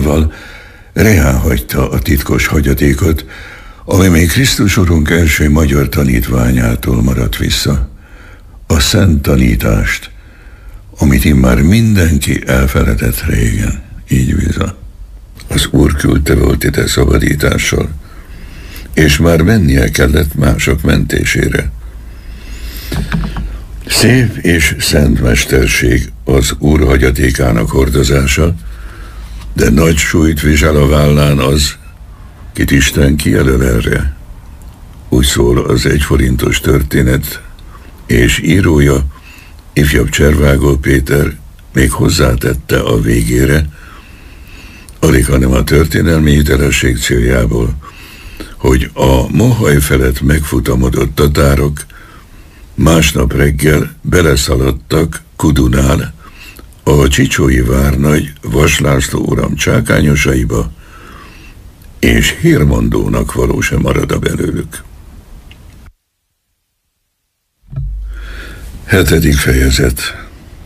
halálával reá hagyta a titkos hagyatékot, ami még Krisztus Urunk első magyar tanítványától maradt vissza. A szent tanítást, amit immár mindenki elfeledett régen. Így bizony. Az Úr küldte volt ide szabadítással, és már mennie kellett mások mentésére. Szép és szent mesterség az Úr hagyatékának hordozása, de nagy súlyt visel a vállán az, kit Isten kijelöl erre. Úgy szól az 1 forintos történet, és írója, ifjabb Cservágó Péter még hozzátette a végére, alighanem a történelmi hitelesség céljából, hogy a mohaj felett megfutamodott tatárok másnap reggel beleszaladtak Kudunál a csicsói várnagy Vas László uram csákányosaiba, és hírmondónak való sem marad a belőlük. 7. fejezet.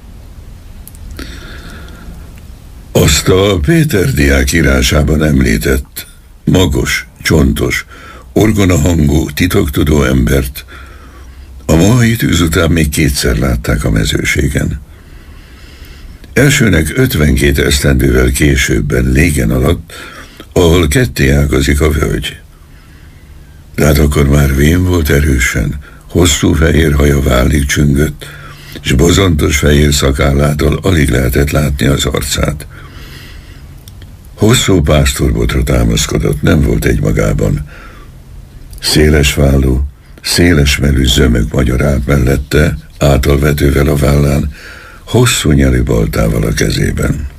Azt a Péter diák írásában említett, magos, csontos, orgonahangú, titoktudó embert a mohai tűz után még 2-szer látták a mezőségen. Elsőnek 52 esztendővel későbben Légen alatt, ahol ketté ágazik a völgy. De hát akkor már vén volt erősen, hosszú fehér haja vállig csüngött, és bozontos fehér szakállától alig lehetett látni az arcát. Hosszú pásztorbotra támaszkodott, nem volt egymagában. Széles vállú, széles mellű zömök magyar állt mellette, átalvetővel a vállán, hosszú nyelű baltával a kezében.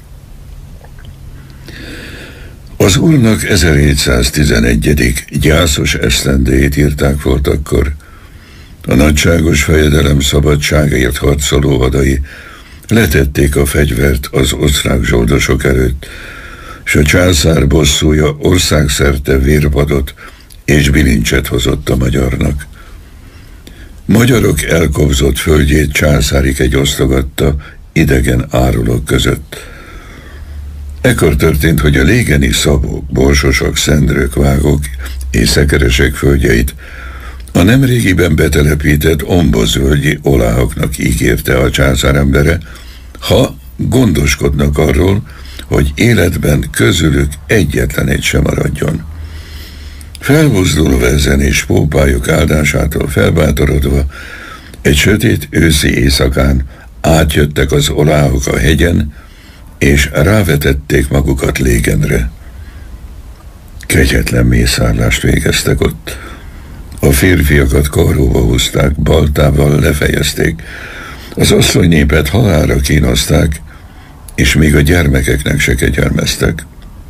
Az Úrnak 1711. gyászos esztendejét írták volt akkor. A nagyságos fejedelem szabadságért harcoló hadai letették a fegyvert az osztrák zsoldosok előtt, s a császár bosszúja országszerte vérpadot és bilincset hozott a magyarnak. Magyarok elkobzott földjét császárik osztogatta idegen árulók között. Ekkor történt, hogy a légeni szabók, borsosok, szendrők, vágók és szekeresek földjeit a nemrégiben betelepített ombozvölgyi oláhoknak ígérte a császárembere, ha gondoskodnak arról, hogy életben közülük egyetlen egy sem maradjon. Felbuzdulva ezen és pópájuk áldásától felbátorodva, egy sötét őszi éjszakán átjöttek az oláhok a hegyen, és rávetették magukat Légenre. Kegyetlen mészárlást végeztek ott. A férfiakat karróba húzták, baltával lefejezték, az asszonynépet halálra kínozták, és még a gyermekeknek se kegyelmeztek.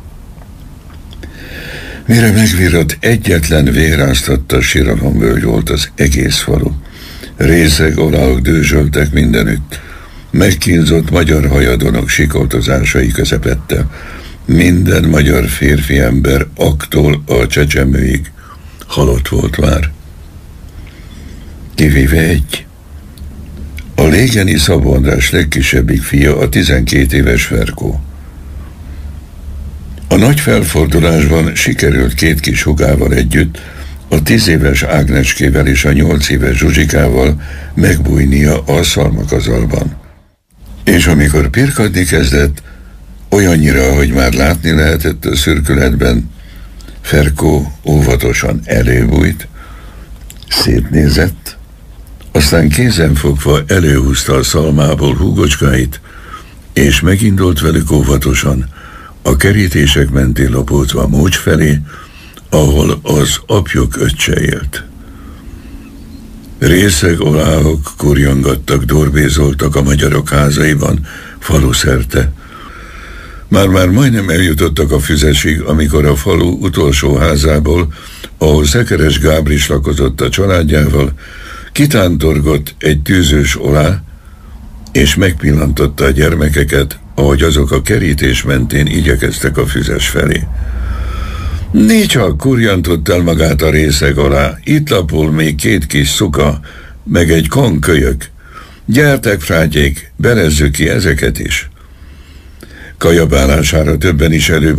Mire megvirrott, egyetlen véráztatta síralomvölgy volt az egész falu. Részeg oláhok dőzsöltek mindenütt, megkínzott magyar hajadonok sikoltozásai közepette. Minden magyar férfi ember aktól a csecsemőig halott volt már. Kivéve egy. A légeni Szabó András legkisebbik fia, a 12 éves Ferkó. A nagy felfordulásban sikerült 2 kis hugával együtt, a 10 éves Ágnecskével és a 8 éves Zsuzsikával megbújnia a szalmakazalban. És amikor pirkadni kezdett, olyannyira, hogy már látni lehetett a szürkületben, Ferkó óvatosan előbújt, szétnézett, aztán kézenfogva előhúzta a szalmából húgocskáit, és megindult velük óvatosan, a kerítések mentén lopózva Mócs felé, ahol az apjuk öccse élt. Részeg oláhok kurjongattak, dorbézoltak a magyarok házaiban, falu szerte. Már majdnem eljutottak a Füzesig, amikor a falu utolsó házából, ahol Szekeres Gábris lakozott a családjával, kitántorgott egy tűzős olá, és megpillantotta a gyermekeket, ahogy azok a kerítés mentén igyekeztek a Füzes felé. Nicsak kurjantott el magát a részeg alá, itt lapul még 2 kis szuka, meg egy konkölyök. Gyertek, frátyék, belezzük ki ezeket is. Kajabálására többen is